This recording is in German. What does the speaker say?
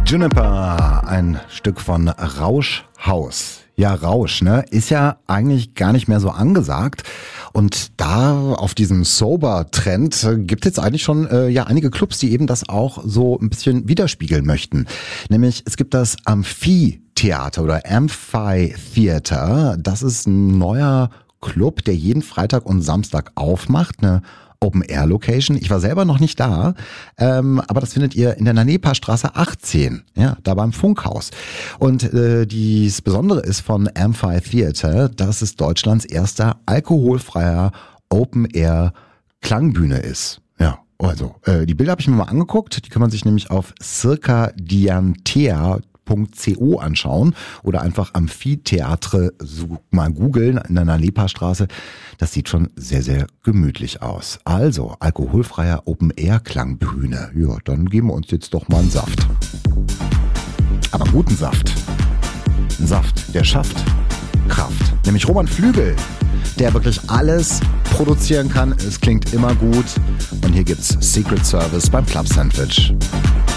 Juniper, ein Stück von Rauschhaus. Ja, Rausch, ne? Ist ja eigentlich gar nicht mehr so angesagt. Und da auf diesem Sober-Trend gibt es jetzt eigentlich schon einige Clubs, die eben das auch so ein bisschen widerspiegeln möchten. Nämlich es gibt das Amphitheater oder Amphi-Theater. Das ist ein neuer Club, der jeden Freitag und Samstag aufmacht, eine Open-Air-Location. Ich war selber noch nicht da, aber das findet ihr in der Nanepa-Straße 18, ja, da beim Funkhaus. Und das Besondere ist von Amphi-Theater, dass es Deutschlands erster alkoholfreier Open-Air-Klangbühne ist. Ja, also die Bilder habe ich mir mal angeguckt, die kann man sich nämlich auf circadiantea.co anschauen oder einfach Amphitheatre mal googeln in der Nanepa-Straße. Das sieht schon sehr, sehr gemütlich aus. Also, alkoholfreier Open-Air-Klangbühne. Ja, dann geben wir uns jetzt doch mal einen Saft. Aber einen guten Saft. Ein Saft, der schafft Kraft. Nämlich Roman Flügel, der wirklich alles produzieren kann. Es klingt immer gut. Und hier gibt's Secret Service beim Club Sandwich.